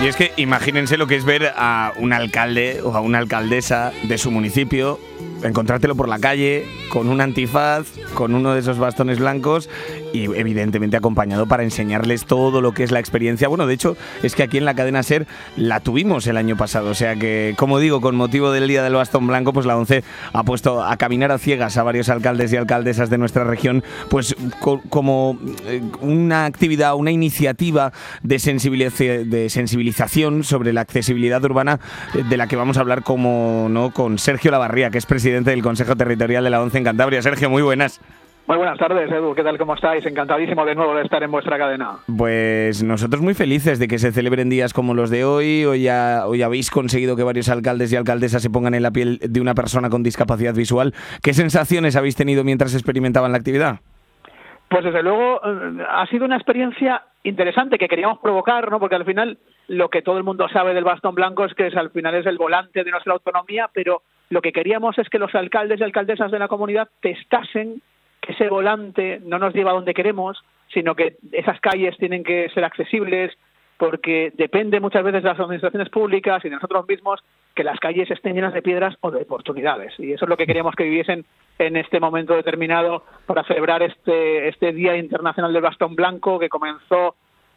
Y es que imagínense lo que es ver a un alcalde o a una alcaldesa de su municipio, encontrártelo por la calle con un antifaz, con uno de esos bastones blancos y evidentemente acompañado para enseñarles todo lo que es la experiencia. Bueno, de hecho, es que aquí en la cadena SER la tuvimos el año pasado, o sea que, como digo, con motivo del Día del Bastón Blanco, pues la ONCE ha puesto a caminar a ciegas a varios alcaldes y alcaldesas de nuestra región, pues como una actividad, una iniciativa de sensibilización sobre la accesibilidad urbana, de la que vamos a hablar, como no, con Sergio Lavarría, que es presidente del Consejo Territorial de la ONCE en Cantabria. Sergio, muy buenas. Muy buenas tardes, Edu. ¿Qué tal? ¿Cómo estáis? Encantadísimo de nuevo de estar en vuestra cadena. Pues nosotros muy felices de que se celebren días como los de hoy. Hoy habéis conseguido que varios alcaldes y alcaldesas se pongan en la piel de una persona con discapacidad visual. ¿Qué sensaciones habéis tenido mientras experimentaban la actividad? Pues desde luego ha sido una experiencia interesante que queríamos provocar, ¿no? Porque al final lo que todo el mundo sabe del bastón blanco es que al final es el volante de nuestra autonomía, pero lo que queríamos es que los alcaldes y alcaldesas de la comunidad testasen que ese volante no nos lleva a donde queremos, sino que esas calles tienen que ser accesibles, porque depende muchas veces de las administraciones públicas y de nosotros mismos que las calles estén llenas de piedras o de oportunidades. Y eso es lo que queríamos que viviesen en este momento determinado para celebrar este Día Internacional del Bastón Blanco, que comenzó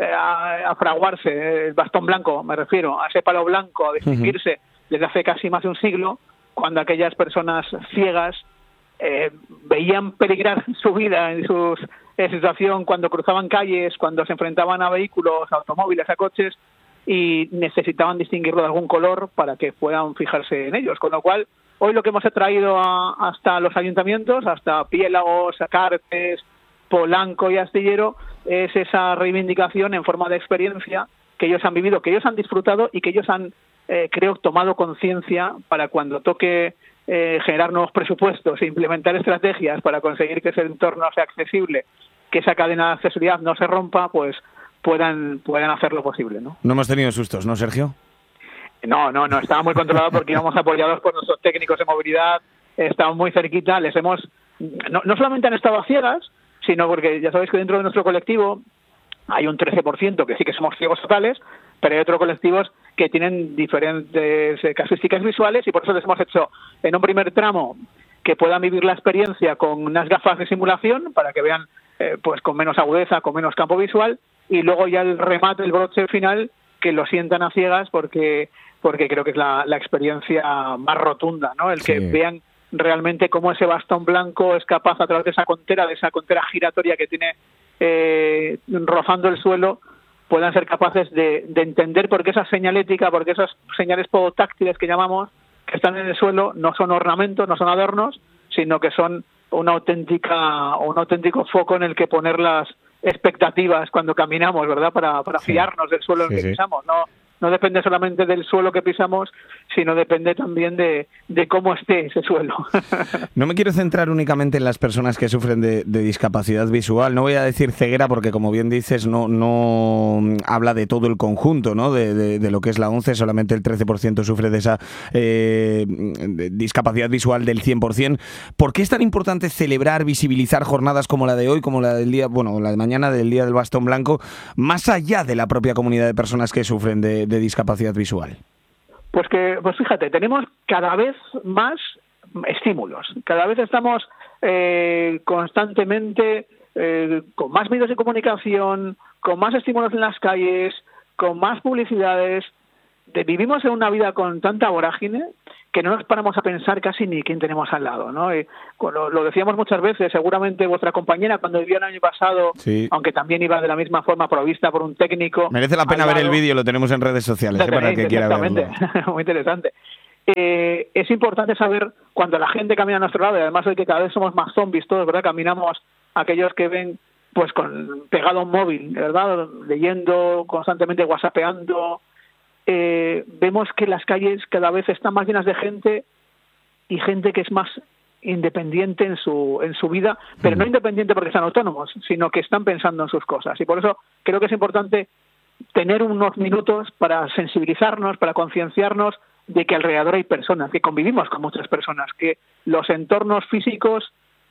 a fraguarse, el bastón blanco, me refiero, a ese palo blanco, a distinguirse desde hace casi más de un siglo, cuando aquellas personas ciegas veían peligrar su vida en su situación cuando cruzaban calles, cuando se enfrentaban a vehículos, a automóviles, a coches, y necesitaban distinguirlo de algún color para que puedan fijarse en ellos. Con lo cual, hoy lo que hemos traído hasta los ayuntamientos, hasta Piélagos, Cartes, Polanco y Astillero, es esa reivindicación en forma de experiencia que ellos han vivido, que ellos han disfrutado y que ellos han, creo, tomado conciencia para cuando toque generar nuevos presupuestos e implementar estrategias para conseguir que ese entorno sea accesible, que esa cadena de accesibilidad no se rompa, pues puedan hacer lo posible, ¿no? No hemos tenido sustos, ¿no, Sergio? No, estaba muy controlado porque íbamos apoyados por nuestros técnicos de movilidad, estaban muy cerquita, no solamente han estado a ciegas, sino porque ya sabéis que dentro de nuestro colectivo hay un 13% que sí que somos ciegos totales, pero hay otros colectivos que tienen diferentes casuísticas visuales y por eso les hemos hecho en un primer tramo que puedan vivir la experiencia con unas gafas de simulación para que vean pues con menos agudeza, con menos campo visual, y luego ya el remate, el broche final, que lo sientan a ciegas porque creo que es la experiencia más rotunda, ¿no? El que vean realmente cómo ese bastón blanco es capaz, a través de esa contera giratoria que tiene rozando el suelo, puedan ser capaces de entender por qué esa señalética, porque esas señales podotáctiles que llamamos, que están en el suelo, no son ornamentos, no son adornos, sino que son un auténtico foco en el que poner las expectativas cuando caminamos, ¿verdad? Para fiarnos del suelo en el que pisamos. No depende solamente del suelo que pisamos, sino depende también de cómo esté ese suelo. No me quiero centrar únicamente en las personas que sufren de discapacidad visual. No voy a decir ceguera porque, como bien dices, no habla de todo el conjunto, ¿no? de lo que es la ONCE. Solamente el 13% sufre de esa discapacidad visual del 100%. ¿Por qué es tan importante celebrar, visibilizar jornadas como la de hoy, como la del día, la de mañana, del Día del Bastón Blanco, más allá de la propia comunidad de personas que sufren de discapacidad visual? Pues fíjate, tenemos cada vez más estímulos, cada vez estamos constantemente con más medios de comunicación, con más estímulos en las calles, con más publicidades. Vivimos en una vida con tanta vorágine que no nos paramos a pensar casi ni quién tenemos al lado, ¿no? Lo decíamos muchas veces, seguramente vuestra compañera cuando vivió el año pasado, aunque también iba de la misma forma provista por un técnico. Merece la pena ver el vídeo, lo tenemos en redes sociales, para el que quiera verlo. Muy interesante. Es importante saber cuando la gente camina a nuestro lado, y además hoy que cada vez somos más zombies todos, ¿verdad? Caminamos aquellos que ven pues pegado a un móvil, ¿verdad? Leyendo, constantemente whatsappeando. Vemos que las calles cada vez están más llenas de gente y gente que es más independiente en su vida, pero no independiente porque están autónomos, sino que están pensando en sus cosas. Y por eso creo que es importante tener unos minutos para sensibilizarnos, para concienciarnos de que alrededor hay personas, que convivimos con muchas personas, que los entornos físicos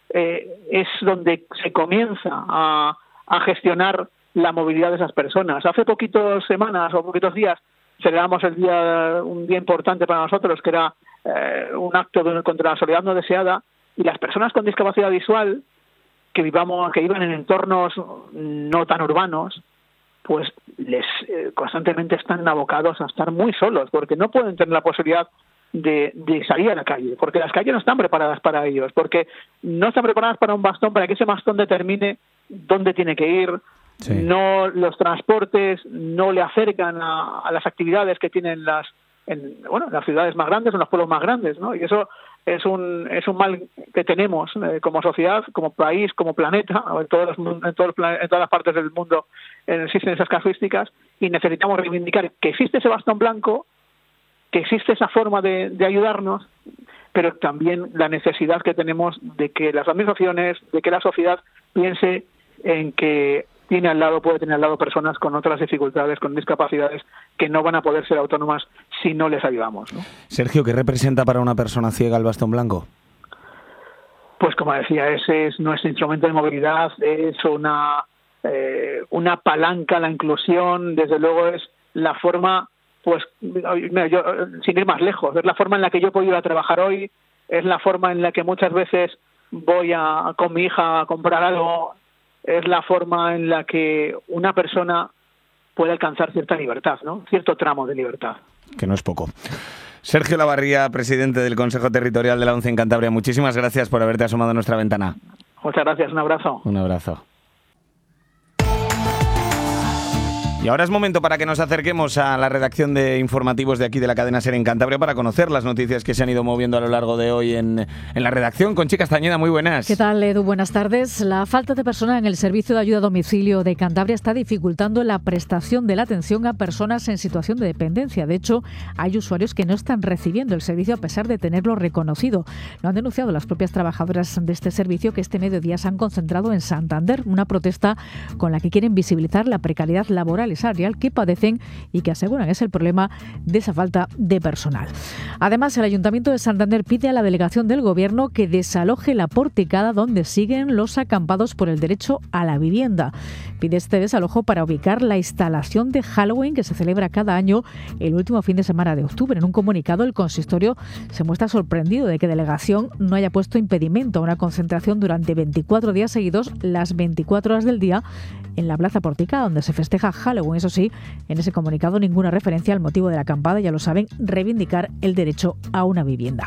es donde se comienza a gestionar la movilidad de esas personas. Hace poquitas semanas o poquitos días celebramos un día importante para nosotros, que era un acto contra la soledad no deseada, y las personas con discapacidad visual que vivan en entornos no tan urbanos, pues les constantemente están abocados a estar muy solos, porque no pueden tener la posibilidad de salir a la calle, porque las calles no están preparadas para ellos, porque no están preparadas para un bastón, para que ese bastón determine dónde tiene que ir. Sí. No, los transportes no le acercan a las actividades que tienen las ciudades más grandes o en los pueblos más grandes, ¿no? Y eso es un mal que tenemos como sociedad, como país, como planeta, en todas las partes del mundo existen esas casuísticas, y necesitamos reivindicar que existe ese bastón blanco, que existe esa forma de ayudarnos, pero también la necesidad que tenemos de que las organizaciones, de que la sociedad piense en que puede tener al lado personas con otras dificultades, con discapacidades, que no van a poder ser autónomas si no les ayudamos, ¿no? Sergio, ¿qué representa para una persona ciega el bastón blanco? Pues como decía, ese es nuestro instrumento de movilidad, es una palanca a la inclusión, desde luego es la forma, pues yo, sin ir más lejos, es la forma en la que yo puedo ir a trabajar hoy, es la forma en la que muchas veces voy con mi hija a comprar algo, es la forma en la que una persona puede alcanzar cierta libertad, ¿no? Cierto tramo de libertad. Que no es poco. Sergio Lavarría, presidente del Consejo Territorial de la ONCE en Cantabria, muchísimas gracias por haberte asomado a nuestra ventana. Muchas gracias, un abrazo. Un abrazo. Y ahora es momento para que nos acerquemos a la redacción de informativos de aquí de la cadena SER en Cantabria para conocer las noticias que se han ido moviendo a lo largo de hoy en la redacción. Conchi Castañeda, muy buenas. ¿Qué tal, Edu? Buenas tardes. La falta de personal en el Servicio de Ayuda a Domicilio de Cantabria está dificultando la prestación de la atención a personas en situación de dependencia. De hecho, hay usuarios que no están recibiendo el servicio a pesar de tenerlo reconocido. Lo han denunciado las propias trabajadoras de este servicio, que este mediodía se han concentrado en Santander, una protesta con la que quieren visibilizar la precariedad laboral salarial que padecen y que aseguran es el problema de esa falta de personal. Además, el Ayuntamiento de Santander pide a la delegación del Gobierno que desaloje la porticada donde siguen los acampados por el derecho a la vivienda. Pide este desalojo para ubicar la instalación de Halloween que se celebra cada año el último fin de semana de octubre. En un comunicado, el consistorio se muestra sorprendido de que delegación no haya puesto impedimento a una concentración durante 24 días seguidos, las 24 horas del día, en la Plaza Porticada, donde se festeja Halloween. Eso sí, en ese comunicado ninguna referencia al motivo de la acampada, ya lo saben, reivindicar el derecho a una vivienda.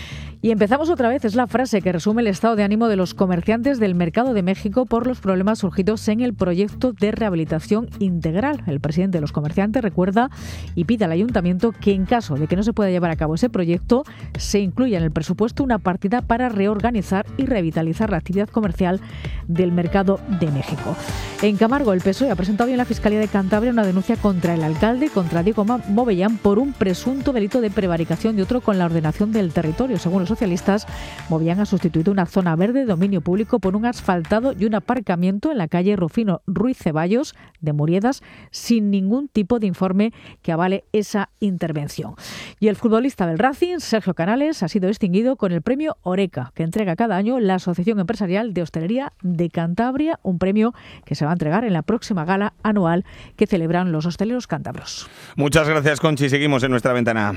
Y empezamos otra vez, es la frase que resume el estado de ánimo de los comerciantes del Mercado de México por los problemas surgidos en el proyecto de rehabilitación integral. El presidente de los comerciantes recuerda y pide al ayuntamiento que en caso de que no se pueda llevar a cabo ese proyecto, se incluya en el presupuesto una partida para reorganizar y revitalizar la actividad comercial del Mercado de México. En Camargo, el PSOE ha presentado hoy en la Fiscalía de Cantabria una denuncia contra el alcalde, contra Diego Movellán, por un presunto delito de prevaricación y otro con la ordenación del territorio. Según los socialistas, Movellán ha sustituido una zona verde de dominio público por un asfaltado y un aparcamiento en la calle Rufino Ruiz Ceballos de Muriedas sin ningún tipo de informe que avale esa intervención. Y el futbolista del Racing, Sergio Canales, ha sido distinguido con el premio Oreca, que entrega cada año la Asociación Empresarial de Hostelería de Cantabria, un premio que se va a entregar en la próxima gala anual que celebran los hosteleros cántabros. Muchas gracias, Conchi. Seguimos en nuestra ventana.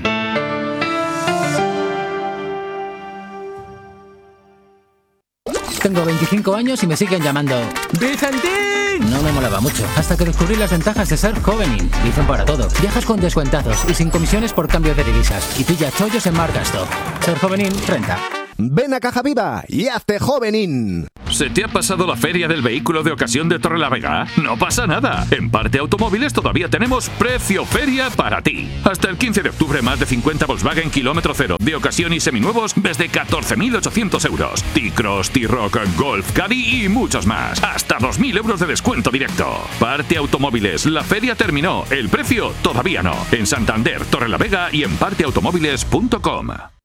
Tengo 25 años y me siguen llamando ¡Vicentín! No me molaba mucho, hasta que descubrí las ventajas de ser Jovenin. Dicen para todo. Viajas con descuentados y sin comisiones por cambio de divisas. Y pilla chollos en Marcasto. Ser Jovenin renta. Ven a Caja Viva y hazte Jovenin. ¿Se te ha pasado la feria del vehículo de ocasión de Torrelavega? No pasa nada. En Parte Automóviles todavía tenemos precio feria para ti. Hasta el 15 de octubre más de 50 Volkswagen kilómetro cero de ocasión y seminuevos desde 14.800 euros. T-Cross, T-Rock, Golf, Caddy y muchos más. Hasta 2.000 euros de descuento directo. Parte Automóviles, la feria terminó. El precio todavía no. En Santander, Torrelavega y en parteautomóviles.com.